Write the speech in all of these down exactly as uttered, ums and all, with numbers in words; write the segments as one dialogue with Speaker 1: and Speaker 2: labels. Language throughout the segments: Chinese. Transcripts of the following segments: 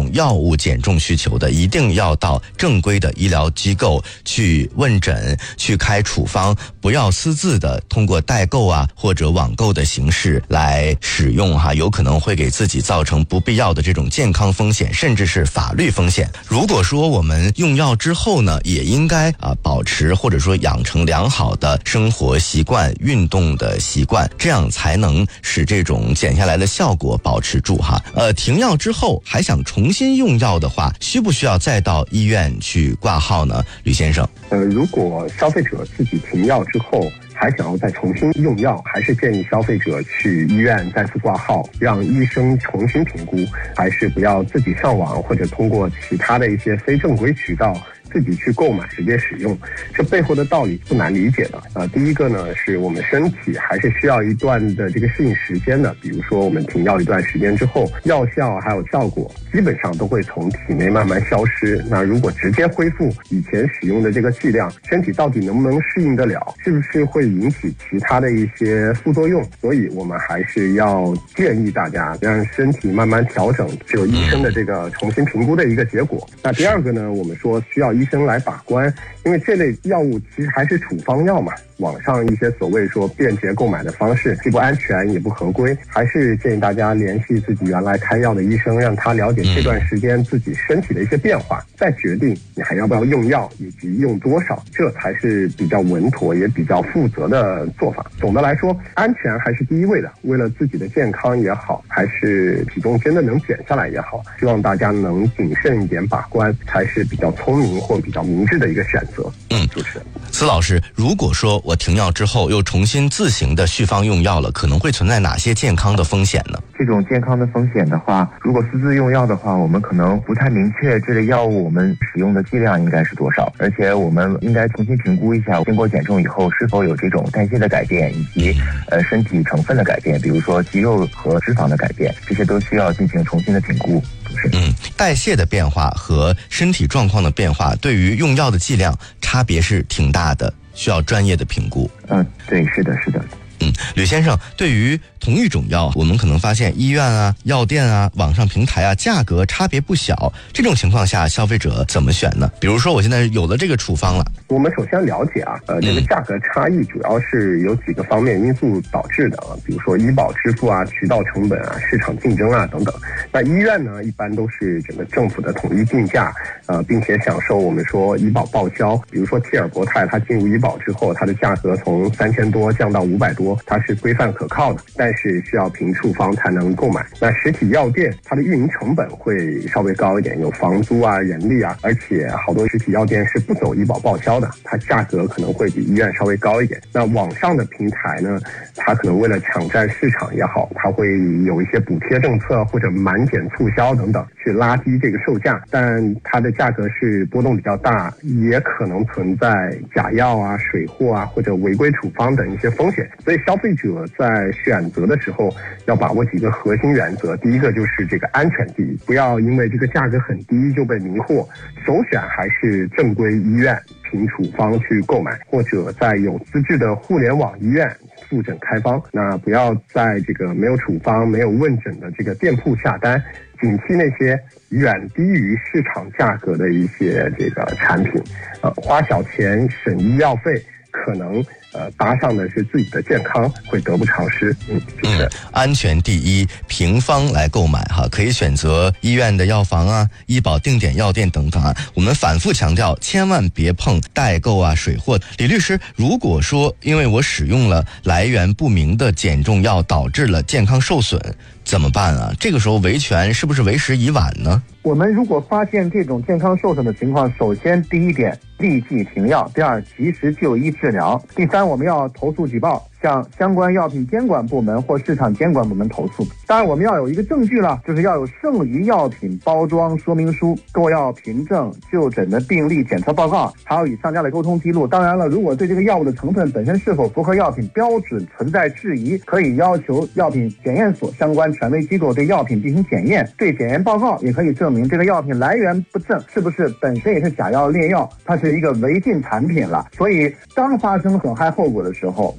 Speaker 1: 药物减重需求的，一定要到正规的医疗机构去问诊，去开处方，不要私自的通过代购啊或者网购的形式来使用哈，有可能会给自己造成不必要的这种健康风险，甚至是法律风险。如果说我们用药之后呢，也应该啊保持或者说养成良好的生活习惯、运动的习惯，这样才能使这种减下来的效果保持住哈。呃，停药之后还想重新用药的话，需不需要再到医院去挂号呢？吕先生，
Speaker 2: 呃，如果消费者自己停药之后还想要再重新用药，还是建议消费者去医院再次挂号，让医生重新评估，还是不要自己上网或者通过其他的一些非正规渠道自己去购买直接使用。这背后的道理不难理解的。呃，第一个呢，是我们身体还是需要一段的这个适应时间的。比如说我们停药一段时间之后，药效还有效果基本上都会从体内慢慢消失。那如果直接恢复以前使用的这个剂量，身体到底能不能适应得了？是不是会引起其他的一些副作用？所以我们还是要建议大家让身体慢慢调整，只有医生的这个重新评估的一个结果。那第二个呢，我们说需要医生来把关，因为这类药物其实还是处方药嘛，网上一些所谓说便捷购买的方式既不安全也不合规，还是建议大家联系自己原来开药的医生，让他了解这段时间自己身体的一些变化，再决定你还要不要用药以及用多少，这才是比较稳妥也比较负责的做法。总的来说，安全还是第一位的，为了自己的健康也好，还是体重真的能减下来也好，希望大家能谨慎一点把关，才是比较聪明或比较明智的一个选择。嗯，主持人
Speaker 1: 司老师，如果说我停药之后又重新自行的续方用药了，可能会存在哪些健康的风险呢？
Speaker 3: 这种健康的风险的话，如果私自用药的话，我们可能不太明确这类药物我们使用的剂量应该是多少，而且我们应该重新评估一下经过减重以后是否有这种代谢的改变，以及呃身体成分的改变，比如说肌肉和脂肪的改变，这些都需要进行重新的评估。
Speaker 1: 嗯，代谢的变化和身体状况的变化对于用药的剂量差别是挺大的，需要专业的评估。
Speaker 3: 嗯，对，是的，是的。
Speaker 1: 嗯，吕先生，对于同一种药，我们可能发现医院啊、药店啊、网上平台啊，价格差别不小。这种情况下，消费者怎么选呢？比如说，我现在有了这个处方了，
Speaker 2: 我们首先了解啊，呃，这个价格差异主要是有几个方面因素导致的啊，比如说医保支付啊、渠道成本啊、市场竞争啊等等。那医院呢，一般都是整个政府的统一定价，呃，并且享受我们说医保报销。比如说替尔博泰，它进入医保之后，它的价格从三千多降到五百多，它是规范可靠的，但是需要凭处方才能购买。那实体药店它的运营成本会稍微高一点，有房租啊、人力啊，而且好多实体药店是不走医保报销的，它价格可能会比医院稍微高一点。那网上的平台呢，它可能为了抢占市场也好，它会有一些补贴政策或者满减促销等等，去拉低这个售价，但它的价格是波动比较大，也可能存在假药啊、水货啊或者违规处方等一些风险。所以消费者在选择的时候要把握几个核心原则。第一个就是这个安全第一，不要因为这个价格很低就被迷惑，首选还是正规医院凭处方去购买，或者在有资质的互联网医院复诊开方。那不要在这个没有处方、没有问诊的这个店铺下单，警惕那些远低于市场价格的一些这个产品，呃，花小钱省医药费，可能呃搭上的是自己的健康，会得不偿失。嗯，
Speaker 1: 嗯，安全第一，凭方来购买哈，可以选择医院的药房啊、医保定点药店等等啊。我们反复强调，千万别碰代购啊、水货。李律师，如果说因为我使用了来源不明的减重药，导致了健康受损，怎么办啊？这个时候维权是不是为时已晚呢？
Speaker 4: 我们如果发现这种健康受损的情况，首先第一点，立即停药；第二，及时就医治疗；第三，我们要投诉举报，向相关药品监管部门或市场监管部门投诉。当然，我们要有一个证据了，就是要有剩余药品包装说明书、购药凭证、就诊的病历检测报告，还有与商家的沟通记录。当然了，如果对这个药物的成分本身是否符合药品标准存在质疑，可以要求药品检验所相关权威机构对药品进行检验，对检验报告也可以证明这个药品来源不正，是不是本身也是假药劣药，它是一个违禁产品了。所以当发生损害后果的时候，我们也知道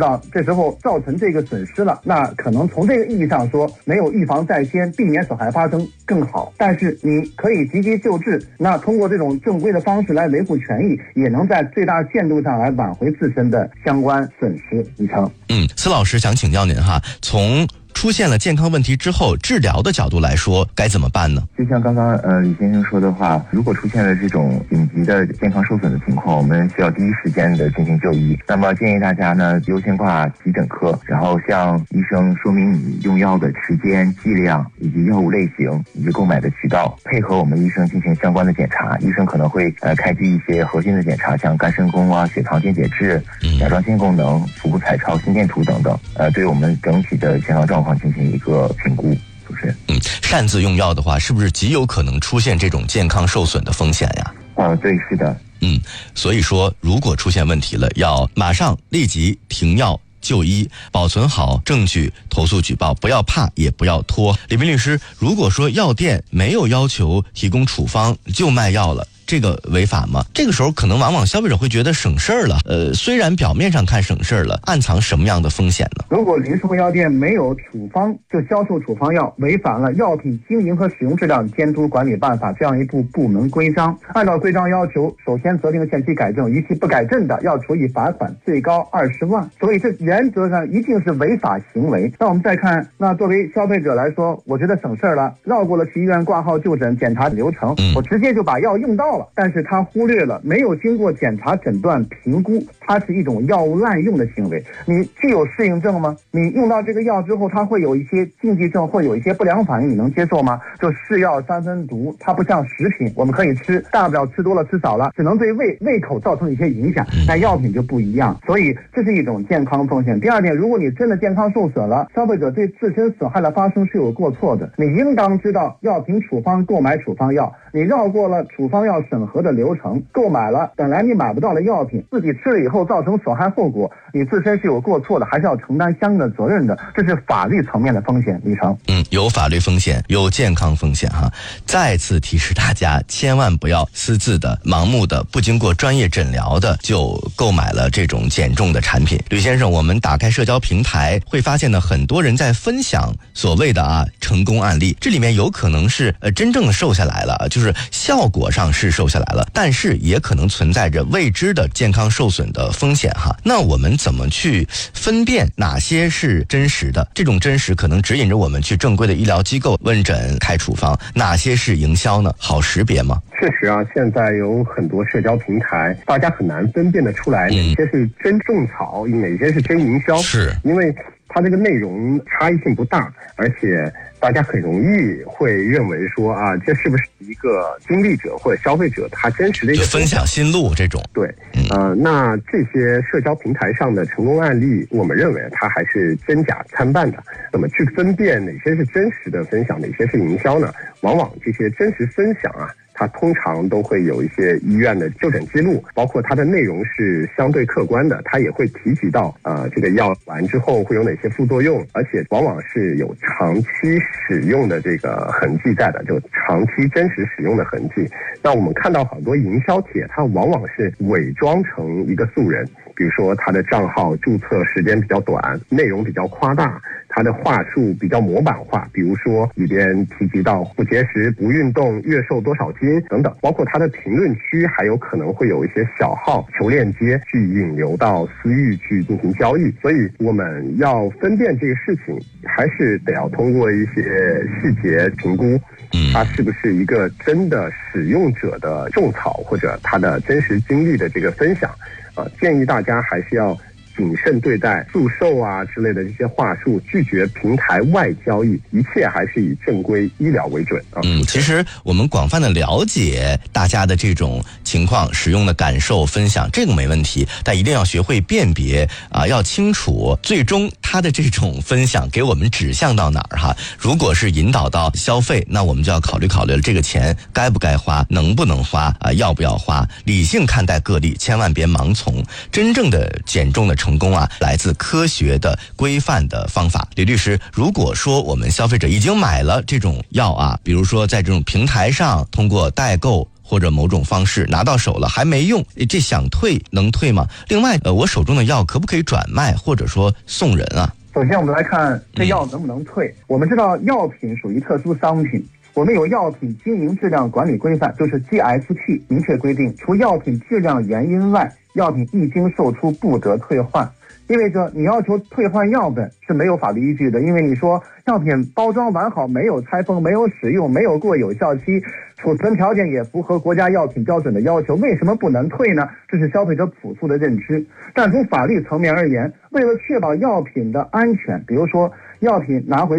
Speaker 4: 道这时候造成这个损失了，那可能从这个意义上说，没有预防在先，避免损害发生更好。但是你可以积极救治，那通过这种正规的方式来维护权益，也能在最大限度上来挽回自身的相关损失。李成，
Speaker 1: 嗯，司老师想请教您哈，从出现了健康问题之后，治疗的角度来说，该怎么办呢？
Speaker 3: 就像刚刚呃李先生说的话，如果出现了这种紧急的健康受损的情况，我们需要第一时间的进行就医。那么建议大家呢，优先挂急诊科，然后向医生说明你用药的时间、剂量以及药物类型以及购买的渠道，配合我们医生进行相关的检查。医生可能会呃开具一些核心的检查，像肝肾功啊、血糖电解质、甲状腺功能、腹部彩超、心电图等等，呃，对我们整体的健康状况进行一个评估。主持人，
Speaker 1: 嗯，擅自用药的话，是不是极有可能出现这种健康受损的风险呀？
Speaker 3: 呃，对，是的。
Speaker 1: 嗯，所以说，如果出现问题了，要马上立即停药就医，保存好证据，投诉举报，不要怕，也不要拖。李斌律师，如果说药店没有要求提供处方就卖药了，这个违法吗？这个时候可能往往消费者会觉得省事儿了，呃，虽然表面上看省事儿了，暗藏什么样的风险呢？
Speaker 4: 如果零售药店没有处方就销售处方药，违反了《药品经营和使用质量监督管理办法》这样一部部门规章。按照规章要求，首先责令限期改正，逾期不改正的要处以罚款，最高二十万。所以这原则上一定是违法行为。那我们再看，那作为消费者来说，我觉得省事儿了，绕过了去医院挂号就诊检查流程，
Speaker 1: 嗯、
Speaker 4: 我直接就把药用到了。但是他忽略了没有经过检查诊断评估，它是一种药物滥用的行为。你具有适应症吗？你用到这个药之后，它会有一些禁忌症，会有一些不良反应，你能接受吗？就是药三分毒，它不像食品，我们可以吃，大不了吃多了吃少了，只能对胃胃口造成一些影响。但药品就不一样，所以这是一种健康风险。第二点，如果你真的健康受损了，消费者对自身损害的发生是有过错的，你应当知道药品处方购买处方药，你绕过了处方药审核的流程，购买了本来你买不到的药品，自己吃了以后造成损害后果，你自身是有过错的，还是要承担相应的责任的，这是法律层面的风险。李成，
Speaker 1: 嗯，有法律风险，有健康风险哈。再次提示大家，千万不要私自的、盲目的、不经过专业诊疗的就购买了这种减重的产品。吕先生，我们打开社交平台会发现呢，很多人在分享所谓的啊成功案例，这里面有可能是呃真正瘦下来了，就是效果上是瘦下来了，但是也可能存在着未知的健康受损的风险哈。那我们怎么去分辨哪些是真实的？这种真实可能指引着我们去正规的医疗机构问诊开处方，哪些是营销呢？好识别吗？
Speaker 2: 确实啊，现在有很多社交平台，大家很难分辨得出来哪些是真种草，哪些是真营销，
Speaker 1: 是因
Speaker 2: 为它这个内容差异性不大，而且大家很容易会认为说啊，这是不是一个经历者或者消费者他真实的一个
Speaker 1: 分享心路这种。
Speaker 2: 对，呃，那这些社交平台上的成功案例，我们认为它还是真假参半的。怎么去分辨哪些是真实的分享，哪些是营销呢？往往这些真实分享啊，它通常都会有一些医院的就诊记录，包括它的内容是相对客观的，它也会提及到呃这个药完之后会有哪些副作用，而且往往是有长期使用的这个痕迹在的，就长期真实使用的痕迹。那我们看到好多营销帖，它往往是伪装成一个素人，比如说他的账号注册时间比较短，内容比较夸大，他的话术比较模板化，比如说里边提及到不节食、不运动、月瘦多少斤等等，包括他的评论区还有可能会有一些小号求链接去引流到私域去进行交易。所以我们要分辨这个事情，还是得要通过一些细节评估，它是不是一个真的使用者的种草，或者他的真实经历的这个分享。呃，建议大家还是要谨慎对待速售啊之类的这些话术，拒绝平台外交易，一切还是以正规医疗为准啊。
Speaker 1: 嗯，其实我们广泛的了解大家的这种情况、使用的感受、分享，这个没问题，但一定要学会辨别啊，要清楚最终他的这种分享给我们指向到哪儿哈。如果是引导到消费，那我们就要考虑考虑了，这个钱该不该花，能不能花啊，要不要花，理性看待个例，千万别盲从。真正的减重的成功啊，来自科学的规范的方法。李律师，如果说我们消费者已经买了这种药啊，比如说在这种平台上通过代购或或者某种方式拿到手了还没用，这想退能退吗？另外，呃，我手中的药可不可以转卖或者说送人啊？
Speaker 4: 首先我们来看这药能不能退。嗯、我们知道药品属于特殊商品，我们有药品经营质量管理规范，就是 G S P 明确规定，除药品质量原因外，药品一经售出不得退换。意味着你要求退换药本是没有法律依据的，因为你说药品包装完好，没有拆封，没有使用，没有过有效期，储存条件也符合国家药品标准的要求，为什么不能退呢？这是消费者朴素的认知。但从法律层面而言，为了确保药品的安全，比如说药品拿回